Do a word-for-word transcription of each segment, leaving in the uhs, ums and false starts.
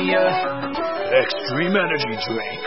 Extreme Energy Drink.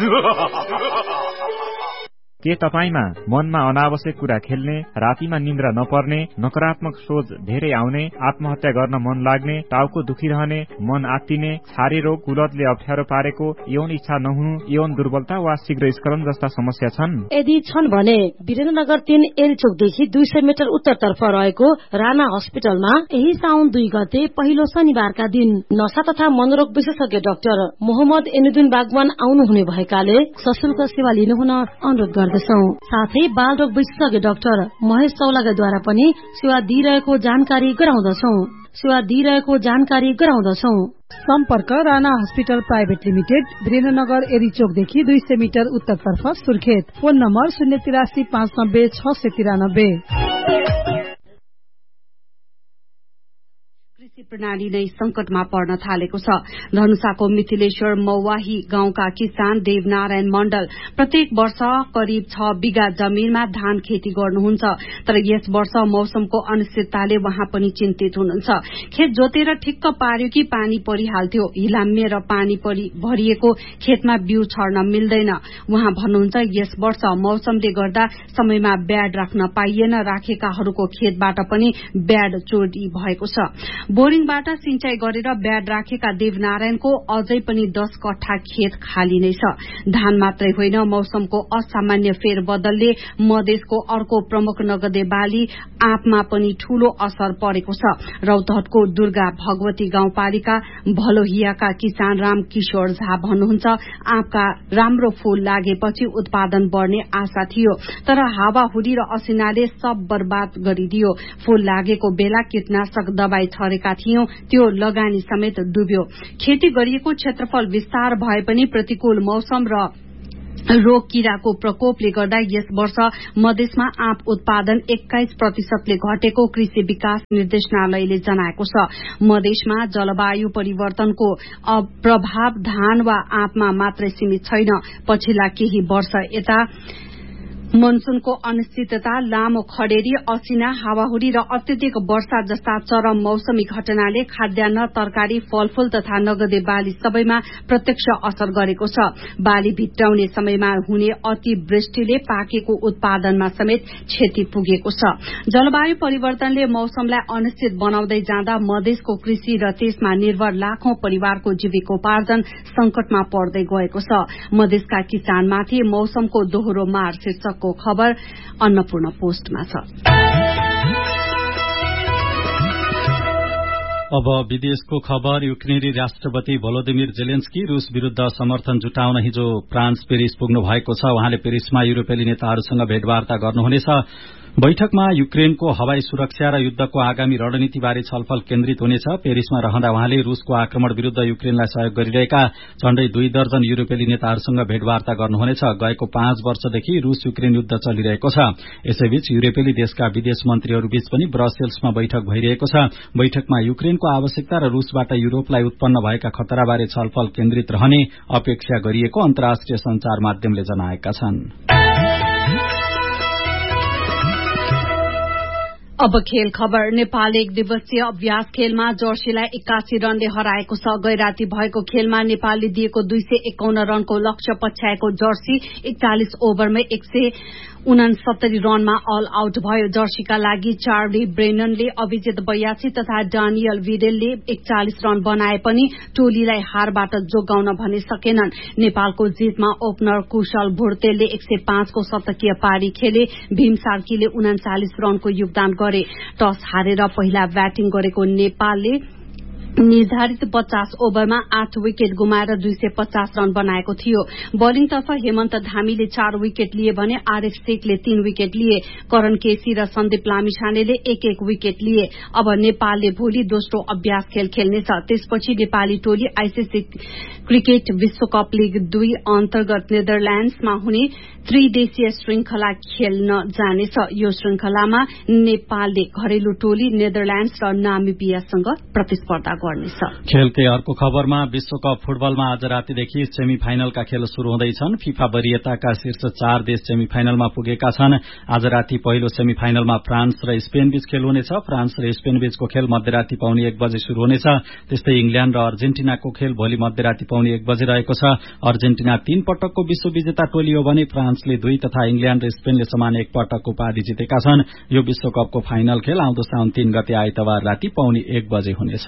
के तपाईमा मनमा अनावश्यक कुरा खेल्ने, रातिमा निन्द्रा नपर्ने, नकारात्मक सोच धेरै आउने, आत्महत्या गर्न मन लाग्ने, टाउको दुखिरहने, मन आत्तिने, छारे रोग, कुलतले अप्ठ्यारो पारेको, यौन इच्छा नहुनु, यौन दुर्बलता वा शीघ्र स्खलन जस्ता समस्या छन्? यदि छन् भने वीरेन्द्रनगर तीन एलचोकदेखि दुई सय मिटर उत्तरतर्फ रहेको राणा हस्पिटलमा यही साउन दुई गते पहिलो शनिबारका दिन नशा तथा मनोरोग विशेषज्ञ डाक्टर मोहम्मद एनुद्दिन बागवान आउनुहुने भएकाले सशुल्क सेवा लिनुहुन अनुरोध गर्दछौं। साथै बाल रोग विशेषज्ञ डाक्टर महेश चौलागाद्वारा पनि सेवा दिइरहेको जानकारी गराउँदछौं सेवा दिइरहेको जानकारी गराउँदछौं सम्पर्क Rana hospital private limited, Birendranagar एरीचोकदेखि दुई सय मिटर उत्तरतर्फ सुर्खेत। फोन नम्बर शून्य तिरासी पाँच नब्बे छ सय तिरानब्बे। प्रणाली नै संकटमा पर्न थालेको छ। धनुषाको मिथिलेश्वर मौवाही गाउँका किसान देवनारायण मण्डल प्रत्येक वर्ष करिब छ बिघा जमीनमा धान खेती गर्नुहुन्छ, तर यस वर्ष मौसमको अनिश्चितताले वहाँ पनि चिन्तित हुनुहुन्छ। खेत जोतेर ठिक्क पार्यो कि पानी परिहाल्थ्यो, हिलाम्मे र पानी भरिएको खेतमा बिउ छर्न मिल्दैन। उहाँ भन्नुहुन्छ यस वर्ष मौसमले गर्दा समयमा ब्याड राख्न पाइएन, राखेकाहरूको खेतबाट पनि ब्याड चोरी भएको छ। बोरिङबाट सिंचाई गरेर ब्याड राखेका देवनारायणको अझै पनि दस कट्ठा खेत खाली नै छ। धान मात्रै होइन, मौसमको असामान्य फेरबदलले मधेसको अर्को प्रमुख नगदे बाली आँपमा पनि ठूलो असर परेको छ। रौतहटको दुर्गा भगवती गाउँपालिका भलोहियाका किसान राम किशोर झा भन्नुहुन्छ आँपका राम्रो फूल लागेपछि उत्पादन बढ़ने आशा थियो, तर हावाहुरी र असिनाले सब बर्बाद गरिदियो। फूल लागेको बेला कीटनाशक दबाई छरेका थियौं, त्यो लगानी समेत डुब्यो। खेती गरिएको क्षेत्रफल विस्तार भए पनि प्रतिकूल मौसम र रोग किराको प्रकोपले गर्दा यस वर्ष मधेसमा आँप उत्पादन एक्काइस प्रतिशतले घटेको कृषि विकास निर्देशनालयले जनाएको छ। मधेसमा जलवायु परिवर्तनको प्रभाव धान वा आँपमा मात्रै सीमित छैन। पछिल्ला केही वर्ष यता मनसूनको अनिश्चितता, लामो खडेरी, असिना, हावाहुरी र अत्यधिक वर्षा जस्ता चरम मौसमी घटनाले खाद्यान्न, तरकारी, फलफूल तथा नगदे बाली सबैमा प्रत्यक्ष असर गरेको छ। बाली भित्राउने समयमा हुने अतिवृष्टिले पाकेको उत्पादनमा समेत क्षति पुगेको छ। जलवायु परिवर्तनले मौसमलाई अनिश्चित बनाउँदै जाँदा मधेसको कृषि र त्यसमा निर्भर लाखौं परिवारको जीविकोपार्जन संकटमा पर्दै गएको छ। मधेसका किसानमाथि मौसमको दोहोरो मार शीर्षक को खबर अन्नपूर्ण पोस्टमा छ। अब विदेशको खबर। युक्रेनी राष्ट्रपति भोलोदिमिर जेलेन्स्की रूस विरूद्ध समर्थन जुटाउन हिजो फ्रान्स पेरिस पुग्नु भएको छ। उहाँले पेरिसमा युरोपेली नेताहरूसँग भेटवार्ता गर्नुहुनेछ। बैठकमा युक्रेनको हवाई सुरक्षा र युद्धको आगामी रणनीतिबारे छलफल केन्द्रित हुनेछ। पेरिसमा रहँदा उहाँले रूसको आक्रमण विरूद्ध युक्रेनलाई सहयोग गरिरहेका झण्डै दुई दर्जन युरोपेली नेताहरूसँग भेटवार्ता गर्नुहुनेछ। गएको पाँच वर्षदेखि रूस युक्रेन युद्ध चलिरहेको छ। यसैबीच युरोपेली देशका विदेश मन्त्रीहरूबीच पनि ब्रसेल्समा बैठक भइरहेको छ। बैठकमा युक्रेनको आवश्यकता र रूसबाट युरोपलाई उत्पन्न भएका खतराबारे छलफल केन्द्रित रहने अपेक्षा गरिएको अन्तर्राष्ट्रिय संचार माध्यमले जनाएका छन्। अब खेल खबर। नेपाल एक दिवसीय अभ्यास खेलमा जर्सीलाई एक्कासी रनले हराएको छ। गैराती भएको खेलमा नेपालले दिएको दुई सय एकाउन्न रनको लक्ष्य पछ्याएको जर्सी एकचालिस ओभरमै एक सय उनासत्तरी रनमा अल आउट भयो। जर्सीका लागि चार्ली ब्रेननले अभिजित बयासी तथा डानियल विडेलले एकचालिस रन बनाए पनि टोलीलाई हारबाट जोगाउन भने सकेनन्। नेपालको जितमा ओपनर कुशल भुर्तेलले एक सय पाँचको शतकीय पारी खेले। भीम सार्कीले उनाचालिस रनको योगदान गरे। टस हारेर पहिला ब्याटिङ गरेको नेपालले निर्धारित पचास ओभरमा आठ विकेट गुमाएर दुई सय पचास रन बनाएको थियो। बलिङतर्फ हेमन्त धामीले चार विकेट लिए भने आरएफ शेखले तीन विकेट लिए। करण केसी र सन्दीप लामिछानेले एक एक विकेट लिए। अब नेपालले भोलि दोस्रो अभ्यास खेल खेल्नेछ। त्यसपछि नेपाली टोली आईसीसी क्रिकेट विश्वकप लीग दुई अन्तर्गत नेदरल्याण्ड्समा हुने त्रिदेशीय श्रृंखला खेल्न जानेछ। यो श्रृंखलामा नेपालले घरेलु टोली नेदरल्याण्ड्स र नामिबियासँग प्रतिस्पर्धा बढ्नेछ। खेलकै अर्को खबरमा विश्वकप फुटबलमा आज रातिदेखि सेमी फाइनलका खेल शुरू हुँदैछन्। फिफा वरियताका शीर्ष चार देश सेमी फाइनलमा पुगेका छन्। आज राति पहिलो सेमी फाइनलमा फ्रान्स र स्पेन बीच खेल हुनेछ। फ्रान्स र स्पेन बीचको खेल मध्यराति पाउने एक बजे शुरू हुनेछ। त्यस्तै इंग्ल्याण्ड र अर्जेन्टिनाको खेल भोलि मध्यराति पाउने एक बजे रहेको छ। अर्जेन्टिना तीन पटकको विश्व विजेता टोली हो भने फ्रान्सले दुई तथा इंग्ल्याण्ड र स्पेनले समान एक पटक उपाधि जितेका छन्। यो विश्वकपको फाइनल खेल आउँदो साउन तीन गते आइतबार राति पाउने एक बजे हुनेछ।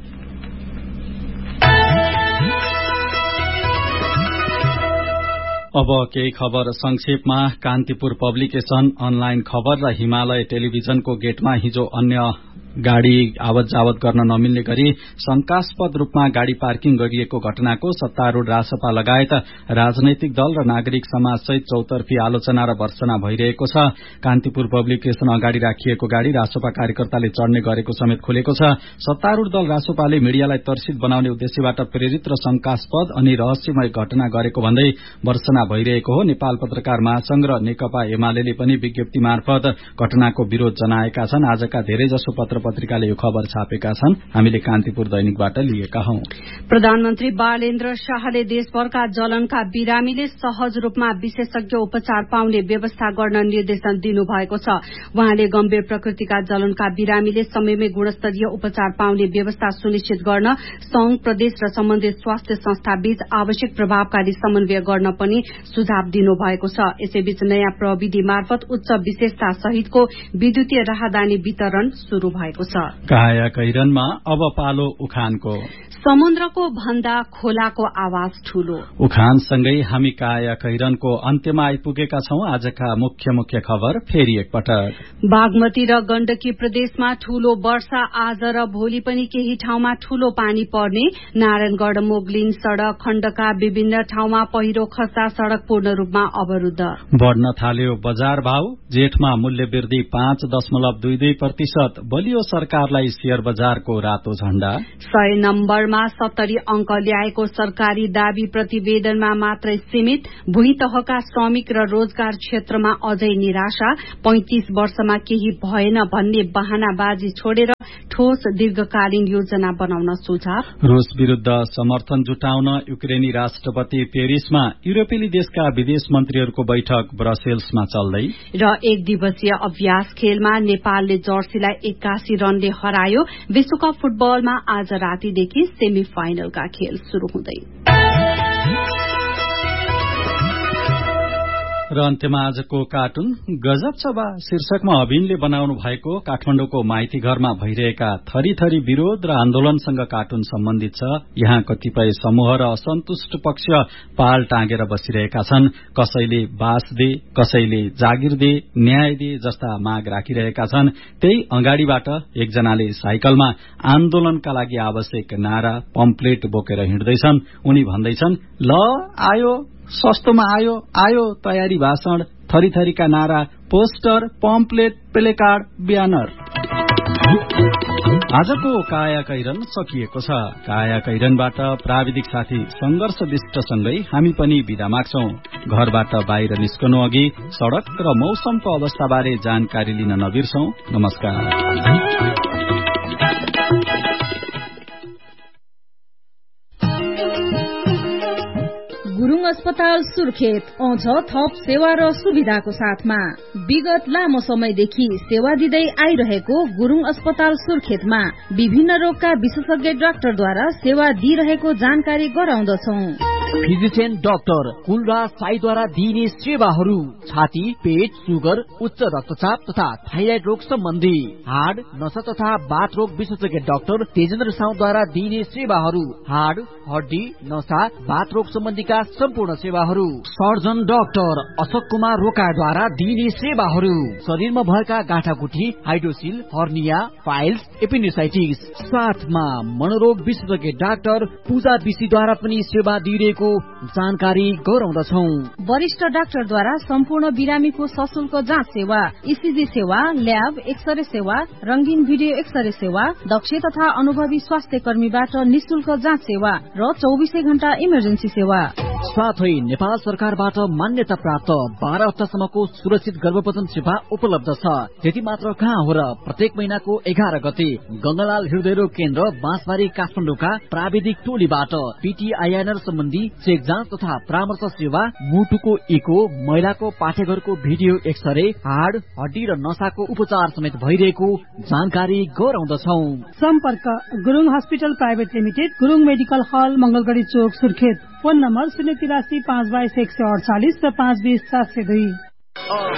अब केही खबर संक्षेपमा। कान्तिपुर पब्लिकेशन, अनलाइन खबर र हिमालय टेलिभिजनको गेटमा हिजो अन्य गाड़ी आवत जावत गर्न नमिल्ने गरी शंकास्पद रूपमा गाड़ी पार्किङ गरिएको घटनाको सत्तारूढ़ रासपा लगायत राजनैतिक दल र नागरिक समाज सहित चौतर्फी आलोचना र भर्त्सना भइरहेको छ। कान्तिपुर पब्लिकेशन अगाडि राखिएको गाड़ी रासपा कार्यकर्ताले चढ़ने गरेको समेत खुलेको छ। सत्तारूढ़ दल रासपाले मीडियालाई तर्सित बनाउने उद्देश्यबाट प्रेरित र शंकास्पद अनि रहस्यमय घटना गरेको भन्दै भर्त्सना भइरहेको हो। नेपाल पत्रकार महासंघ र नेकपा एमाले पनि विज्ञप्ति मार्फत घटनाको विरोध जनाएका छन्। आजका धेरैजसो पत्र पत्रिकाले यो खबर छापेका छन्। हामीले कान्तिपुर दैनिकबाट लिएका हौं। प्रधानमन्त्री बालेन्द्र शाहले देशभरका जलनका बिरामीले सहज रूपमा विशेषज्ञ उपचार पाउने व्यवस्था गर्न निर्देशन दिनुभएको छ। उहाँले गम्भीर प्रकृतिका जलनका बिरामीले समयमै गुणस्तरीय उपचार पाउने व्यवस्था सुनिश्चित गर्न संघ, प्रदेश र सम्बन्धित स्वास्थ्य संस्था बीच आवश्यक प्रभावकारी समन्वय गर्न पनि सुझाव दिनुभएको छ। यसैबीच नयाँ प्रविधि मार्फत उच्च विशेषता सहितको विद्युतीय राहदानी वितरण शुरू भएको छ। काया कैरनमा अब पालो उखानको। समुद्रको भन्दा खोलाको आवाज ठूलो। उखानसँगै हामी काया कैरनको अन्त्यमा आइपुगेका छौं। आजका मुख्य मुख्य खबर फेरि एकपटक। बागमती र गण्डकी प्रदेशमा ठूलो वर्षा आज र भोलि पनि केही ठाउँमा ठूलो पानी पर्ने। नारायणगढ़ मोगलिन सड़क खण्डका विभिन्न ठाउँमा पहिरो खस्दा सड़क पूर्ण रूपमा अवरूद्ध। बढ़न थाल्यो बजार भाव। जेठमा मूल्य वृद्धि पाँच दशमलव दुई दुई प्रतिशत। बलियो सरकारलाई शेयर बजारको रातो झण्डा। सय नम्बरमा सत्तरी अंक ल्याएको सरकारी दावी प्रतिवेदनमा मात्रै सीमित। भूमि तहका श्रमिक र रोजगार क्षेत्रमा अझै निराशा। पैंतिस वर्षमा केही भएन भन्ने बहानाबाजी छोडेर ठोस दीर्घकालीन योजना बनाउन सुझाव। रूस विरूद्ध समर्थन जुटाउन युक्रेनी राष्ट्रपति पेरिसमा। युरोपेली देशका विदेश मन्त्रीहरूको बैठक ब्रसेल्समा चल्दै। र एक दिवसीय अभ्यास खेलमा नेपालले जर्सीलाई एक्कासी रनले हरायो। विश्वकप फुटबलमा आज रातिदेखि सेमी फाइनलका खेल शुरू हुँदै। र अन्त्यमा आजको कार्टुन गजब छ बा शीर्षकमा अभिनले बनाउनु भएको काठमाडौँको माइती घरमा भइरहेका थरी थरी विरोध र आन्दोलनसँग कार्टुन सम्बन्धित छ। यहाँ कतिपय समूह र असन्तुष्ट पक्ष पाल टाँगेर बसिरहेका छन्। कसैले बास दे, कसैले जागिर दे, न्याय दे जस्ता माग राखिरहेका छन्। त्यही अगाडिबाट एकजनाले साइकलमा आन्दोलनका लागि आवश्यक नारा पम्पलेट बोकेर हिँड्दैछन्। उनी भन्दैछन्, ल आयो सस्तोमा आयो आयो तयारी भाषण, थरी थरीका नारा, पोस्टर, पम्पलेट, प्लेकार्ड, ब्यानर। आजको काया कैरन सकिएको छ। काया कैरनबाट प्राविधिक साथी संघर्ष विष्टसँगै हामी पनि बिदा माग्छौं। घरबाट बाहिर निस्कनु अघि सड़क र मौसमको अवस्थाबारे जानकारी लिन नबिर्सौं। नमस्कार। गुरुङ अस्पताल सुर्खेत आउँछ थप सेवा र सुविधाको साथमा। विगत लामो समयदेखि सेवा दिँदै आइरहेको गुरुङ अस्पताल सुर्खेतमा विभिन्न रोगका विशेषज्ञ डाक्टरद्वारा सेवा दिइरहेको जानकारी गराउँदछौं। फिजिशियन डाक्टर कुलराज साईद्वारा दिइने सेवाहरू छाती, पेट, सुगर, उच्च रक्तचाप तथा थाइराइड रोग सम्बन्धी, हाड, नसा तथा बाथ रोग विशेषज्ञ डाक्टर तेजेन्द्र साउद्वारा दिइने सेवाहरू, हाड, हड्डी, नसा, बाथ रोग सम्बन्धीका सम्पूर्ण सेवाहरू, सर्जन डाक्टर अशोक कुमार रोकाद्वारा दिइने सेवाहरू, शरीरमा भएका गाँठागुठी, हाइड्रोसिल, हर्निया, फाइल्स, एपेन्डिसाइटिस, साथमा मनोरोग विशेषज्ञ डाक्टर पूजा विशीद्वारा पनि सेवा दिइरहेको जानकारी गराउँदछौ। वरिष्ठ डाक्टरद्वारा सम्पूर्ण बिरामीको सशुल्क जाँच सेवा, ईसीजी सेवा, ल्याब, एक्सरे सेवा, रंगीन भिडियो एक्सरे सेवा, दक्ष तथा अनुभवी स्वास्थ्य कर्मीबाट निशुल्क जाँच सेवा र चौबिसै घण्टा इमर्जेन्सी सेवा। साथै नेपाल सरकारबाट मान्यता प्राप्त बाह्र हप्तासम्मको सुरक्षित गर्भपतन सेवा उपलब्ध छ। त्यति मात्र कहाँ हो र, प्रत्येक महिनाको एघार गते गंगालाल हृदयरोग केन्द्र बाँसबारी काठमाडौँका प्राविधिक टोलीबाट पीटीआईएनआर सम्बन्धी चेक जाँच तथा परामर्श सेवा, मुटुको इको, महिलाको पाठेघरको भिडियो एक्सरे, हाड हड्डी र नसाको उपचार समेत भइरहेको जानकारी गराउँदछौ। सम्पर्क Gurung hospital private limited, Gurung medical हल, मंगलगढ़ी चोक, सुर्खेत। फोन नम्बर शून्य तिरासी पाँच बाइस एक सय अडचालिस र पाँच बीस सात सय दुई।